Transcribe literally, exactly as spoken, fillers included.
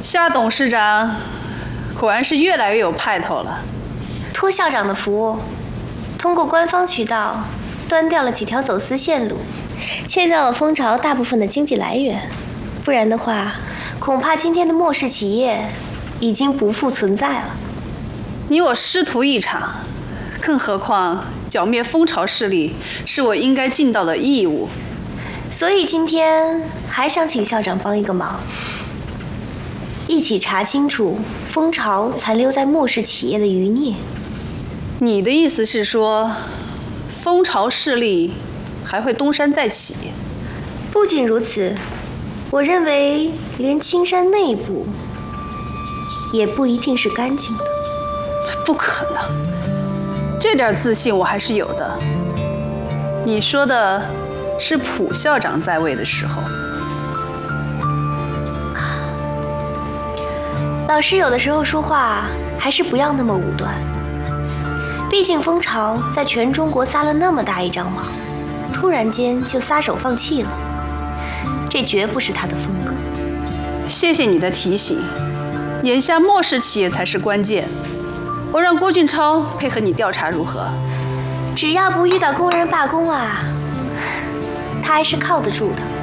夏董事长果然是越来越有派头了。 托校长的福，通过官方渠道端掉了几条走私线路，切断了蜂巢大部分的经济来源。不然的话，恐怕今天的末世企业已经不复存在了。 你我师徒一场，更何况剿灭蜂巢势力是我应该尽到的义务。 所以今天还想请校长帮一个忙，一起查清楚蜂巢残留在末世企业的余孽。 你的意思是说，蜂巢势力还会东山再起？ 不仅如此，我认为连青山内部也不一定是干净的。 不可能，这点自信我还是有的。你说的是普校长在位的时候。 老师有的时候说话还是不要那么武断，毕竟蜂巢在全中国撒了那么大一张网，突然间就撒手放弃了，这绝不是他的风格。 谢谢你的提醒，眼下末世企业才是关键。我让郭俊超配合你调查如何？ 只要不遇到工人罢工啊，他还是靠得住的。